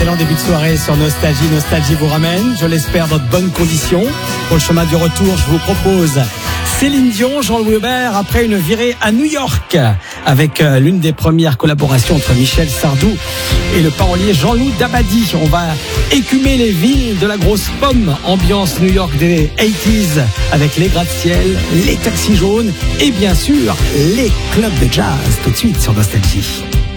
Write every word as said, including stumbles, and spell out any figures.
excellent début de soirée sur Nostalgie. Nostalgie vous ramène, je l'espère, dans de bonnes conditions. Pour le chemin du retour, je vous propose Céline Dion, Jean-Louis Aubert, après une virée à New York, avec l'une des premières collaborations entre Michel Sardou et le parolier Jean-Loup Dabadi. On va écumer les villes de la grosse pomme, ambiance New York des quatre-vingt-dix, avec les gratte-ciel, les taxis jaunes et bien sûr les clubs de jazz, tout de suite sur Nostalgie.